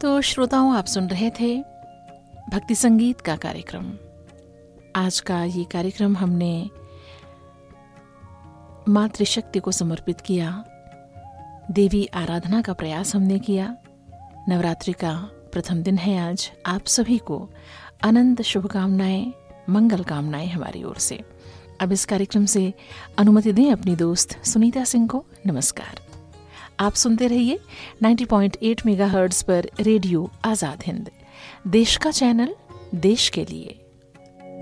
तो श्रोताओं, आप सुन रहे थे भक्ति संगीत का कार्यक्रम। आज का ये कार्यक्रम हमने मातृशक्ति को समर्पित किया, देवी आराधना का प्रयास हमने किया। नवरात्रि का प्रथम दिन है आज। आप सभी को अनंत शुभकामनाएं, मंगल कामनाएं हमारी ओर से। अब इस कार्यक्रम से अनुमति दें अपनी दोस्त सुनीता सिंह को। नमस्कार। आप सुनते रहिए 90.8 मेगाहर्ट्ज पर रेडियो आजाद हिंद, देश का चैनल, देश के लिए।